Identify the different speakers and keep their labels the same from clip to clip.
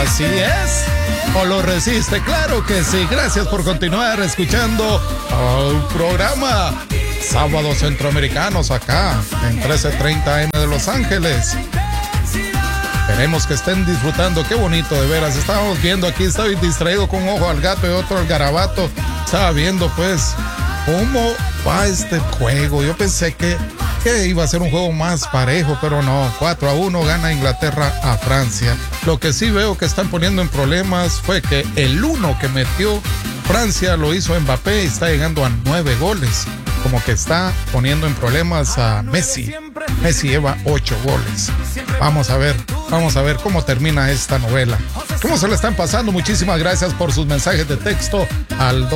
Speaker 1: Así es. ¿O lo resiste? Claro que sí. Gracias por continuar escuchando el programa Sábados Centroamericanos acá en 1330 AM de Los Ángeles. Esperemos que estén disfrutando. Qué bonito, de veras. Estábamos viendo aquí, estaba distraído con un ojo al gato y otro al garabato. Estaba viendo pues cómo va este juego. Yo pensé que iba a ser un juego más parejo, pero no. 4-1 gana Inglaterra a Francia. Lo que sí veo que están poniendo en problemas fue que el 1 que metió Francia lo hizo Mbappé y está llegando a 9 goles. Como que está poniendo en problemas a Messi. Messi lleva 8 goles. Vamos a ver cómo termina esta novela. ¿Cómo se le están pasando? Muchísimas gracias por sus mensajes de texto al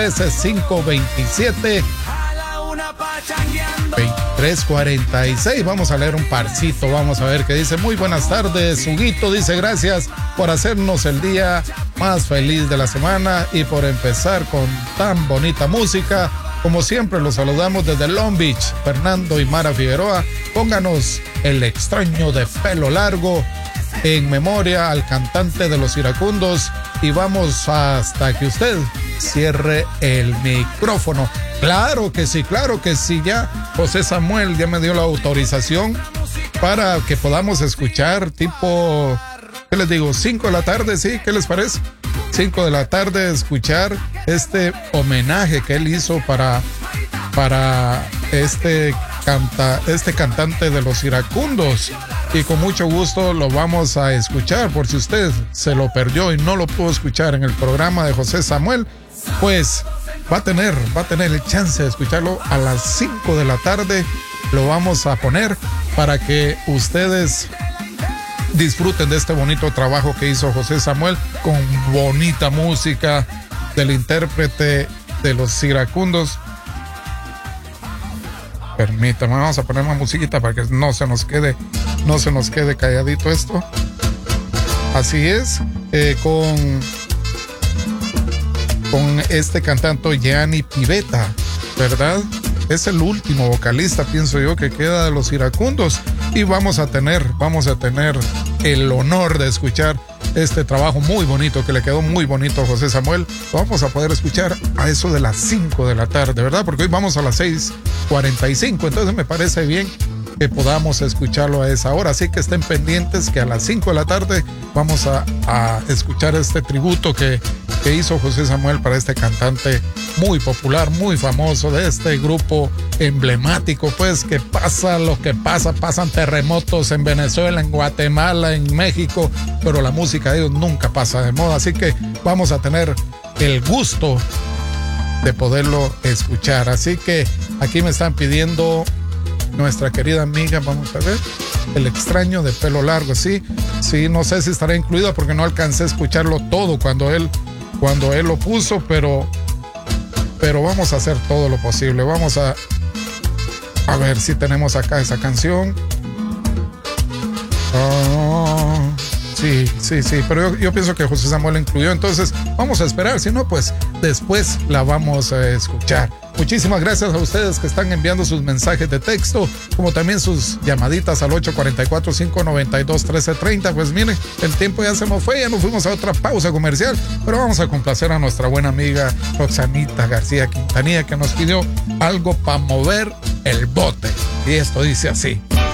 Speaker 1: 213-527-2346. Vamos a leer un parcito, vamos a ver qué dice. Muy buenas tardes, Huguito dice gracias por hacernos el día más feliz de la semana y por empezar con tan bonita música. Como siempre, los saludamos desde Long Beach, Fernando y Mara Figueroa. Pónganos El extraño de pelo largo en memoria al cantante de Los Iracundos y vamos hasta que usted cierre el micrófono. Claro que sí, ya José Samuel ya me dio la autorización para que podamos escuchar tipo, ¿qué les digo? 5 de la tarde, ¿sí? ¿Qué les parece? 5 de la tarde escuchar este homenaje que él hizo para este cantante de Los Iracundos, y con mucho gusto lo vamos a escuchar. Por si usted se lo perdió y no lo pudo escuchar en el programa de José Samuel, pues va a tener el chance de escucharlo a las 5 de la tarde. Lo vamos a poner para que ustedes disfruten de este bonito trabajo que hizo José Samuel con bonita música del intérprete de Los Iracundos. Permítame, vamos a poner más musiquita para que no se nos quede calladito esto. Así es, con este cantante Gianni Pivetta, ¿verdad? Es el último vocalista, pienso yo, que queda de Los Iracundos, y vamos a tener el honor de escuchar este trabajo muy bonito, que le quedó muy bonito a José Samuel. Lo vamos a poder escuchar a eso de las 5 de la tarde, ¿verdad? Porque hoy vamos a las 6:45, entonces me parece bien que podamos escucharlo a esa hora. Así que estén pendientes que a las 5 de la tarde vamos a escuchar este tributo que hizo José Samuel para este cantante muy popular, muy famoso, de este grupo emblemático, pues, que pasa lo que pasa, pasan terremotos en Venezuela, en Guatemala, en México, pero la música de ellos nunca pasa de moda. Así que vamos a tener el gusto de poderlo escuchar. Así que aquí me están pidiendo nuestra querida amiga, vamos a ver, El extraño de pelo largo. Sí, no sé si estará incluida porque no alcancé a escucharlo todo cuando él lo puso, pero vamos a hacer todo lo posible. Vamos a ver si tenemos acá esa canción. Sí, pero yo pienso que José Samuel la incluyó, entonces vamos a esperar, si no, pues después la vamos a escuchar. Muchísimas gracias a ustedes que están enviando sus mensajes de texto, como también sus llamaditas al 844-592-1330. Pues miren, el tiempo ya se nos fue, ya nos fuimos a otra pausa comercial, pero vamos a complacer a nuestra buena amiga Roxanita García Quintanilla, que nos pidió algo para mover el bote, y esto dice así.